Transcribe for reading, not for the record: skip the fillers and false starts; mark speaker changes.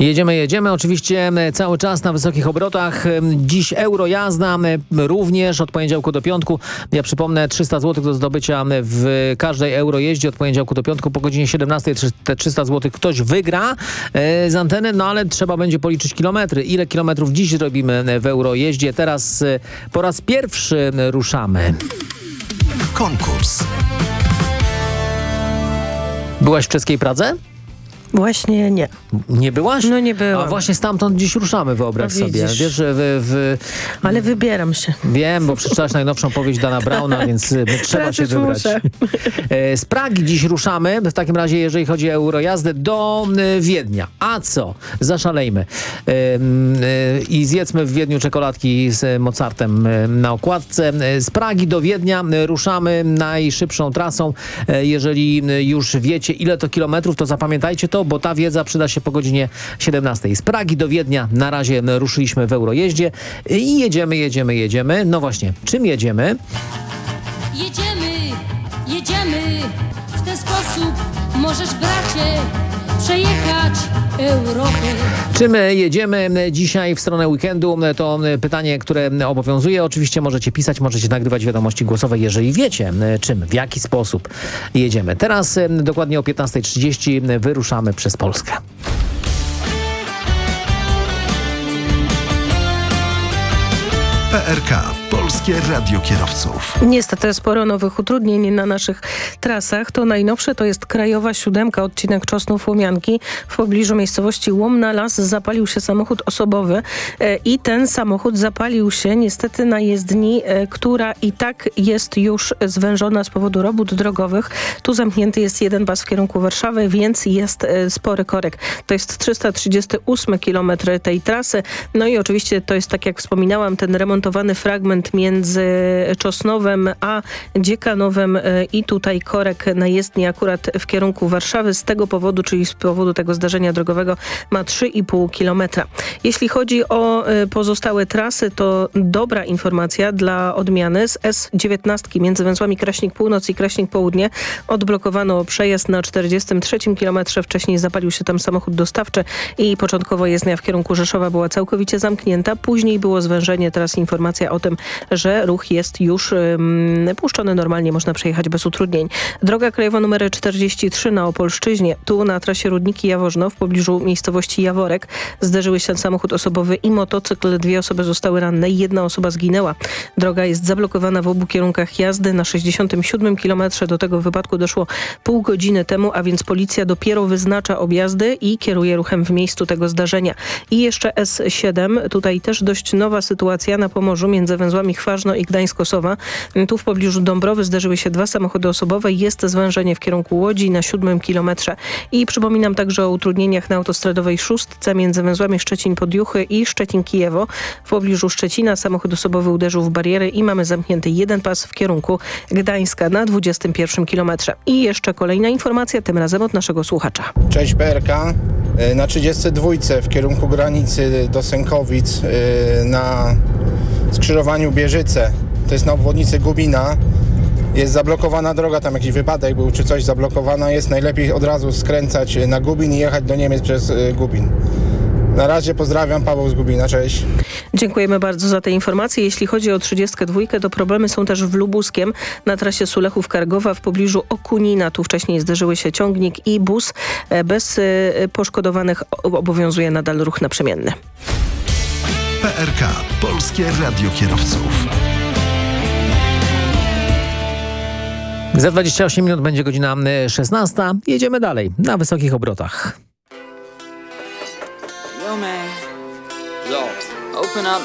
Speaker 1: Jedziemy. Oczywiście cały czas na wysokich obrotach. Dziś Eurojazda również od poniedziałku do piątku. Ja przypomnę, 300 zł do zdobycia w każdej Eurojeździe od poniedziałku do piątku po godzinie 17. Te 300 zł ktoś wygra z anteny, no ale trzeba będzie policzyć kilometry. Ile kilometrów dziś robimy w Eurojeździe? Teraz po raz pierwszy ruszamy.
Speaker 2: Konkurs.
Speaker 1: Byłaś w czeskiej Pradze?
Speaker 3: Właśnie nie.
Speaker 1: Nie byłaś?
Speaker 3: No nie byłam.
Speaker 1: A właśnie stamtąd dziś ruszamy, wyobraź sobie. Wiesz, że
Speaker 3: Ale wybieram się.
Speaker 1: Wiem, bo przeczytałaś najnowszą powieść Dana Browna, więc trzeba się wybrać.
Speaker 3: Muszę.
Speaker 1: Z Pragi dziś ruszamy, w takim razie jeżeli chodzi o Eurojazdę, do Wiednia. A co? Zaszalejmy. I zjedzmy w Wiedniu czekoladki z Mozartem na okładce. Z Pragi do Wiednia ruszamy najszybszą trasą. Jeżeli już wiecie, ile to kilometrów, to zapamiętajcie to, bo ta wiedza przyda się po godzinie 17. Z Pragi do Wiednia na razie ruszyliśmy w Eurojeździe i jedziemy. No właśnie, czym jedziemy?
Speaker 4: Jedziemy, w ten sposób możesz, bracie, przejechać Europę.
Speaker 1: Czy my jedziemy dzisiaj w stronę weekendu? To pytanie, które obowiązuje. Oczywiście możecie pisać, możecie nagrywać wiadomości głosowe, jeżeli wiecie czym, w jaki sposób jedziemy. Teraz dokładnie o 15:30 wyruszamy przez Polskę.
Speaker 2: PRK. Polskie Radio Kierowców.
Speaker 3: Niestety sporo nowych utrudnień na naszych trasach. To najnowsze to jest Krajowa 7, odcinek Czosnów-Łomianki. W pobliżu miejscowości Łomna Las zapalił się samochód osobowy i ten samochód zapalił się niestety na jezdni, która i tak jest już zwężona z powodu robót drogowych. Tu zamknięty jest jeden pas w kierunku Warszawy, więc jest spory korek. To jest 338 km tej trasy. No i oczywiście to jest, tak jak wspominałam, ten remontowany fragment między Czosnowem a Dziekanowem i tutaj korek na jezdni akurat w kierunku Warszawy. Z tego powodu, czyli z powodu tego zdarzenia drogowego, ma 3,5 kilometra. Jeśli chodzi o pozostałe trasy, to dobra informacja dla odmiany. Z S19 między węzłami Kraśnik Północ i Kraśnik Południe odblokowano przejazd na 43 kilometrze. Wcześniej zapalił się tam samochód dostawczy i początkowo jezdnia w kierunku Rzeszowa była całkowicie zamknięta. Później było zwężenie, teraz informacja o tym, że ruch jest już puszczony normalnie, można przejechać bez utrudnień. Droga krajowa numer 43 na Opolszczyźnie. Tu na trasie Rudniki-Jaworzno w pobliżu miejscowości Jaworek zderzyły się samochód osobowy i motocykl. 2 osoby zostały ranne i 1 osoba zginęła. Droga jest zablokowana w obu kierunkach jazdy na 67 kilometrze. Do tego wypadku doszło pół godziny temu, a więc policja dopiero wyznacza objazdy i kieruje ruchem w miejscu tego zdarzenia. I jeszcze S7. Tutaj też dość nowa sytuacja na Pomorzu między węzłami Chważno i Gdańsk-Osowa. Tu w pobliżu Dąbrowy zderzyły się 2 samochody osobowe. Jest zwężenie w kierunku Łodzi na 7 kilometrze. I przypominam także o utrudnieniach na autostradowej 6 między węzłami Szczecin-Podjuchy i Szczecin-Kijewo. W pobliżu Szczecina samochód osobowy uderzył w bariery i mamy zamknięty jeden pas w kierunku Gdańska na 21 kilometrze. I jeszcze kolejna informacja, tym razem od naszego słuchacza.
Speaker 5: Cześć PRK. Na 32 w kierunku granicy do Sękowic na skrzyżowaniu Bierzyce, to jest na obwodnicy Gubina, jest zablokowana droga, tam jakiś wypadek był czy coś, zablokowana jest. Najlepiej od razu skręcać na Gubin i jechać do Niemiec przez Gubin. Na razie pozdrawiam, Paweł z Gubina, cześć.
Speaker 3: Dziękujemy bardzo za te informacje. Jeśli chodzi o 32, to problemy są też w Lubuskiem na trasie Sulechów-Kargowa w pobliżu Okunina. Tu wcześniej zderzyły się ciągnik i bus. Bez poszkodowanych obowiązuje nadal ruch naprzemienny.
Speaker 2: PRK. Polskie Radio Kierowców.
Speaker 1: Za 28 minut będzie godzina 16. Jedziemy dalej na wysokich obrotach.
Speaker 6: Yo, man. Yo, open up.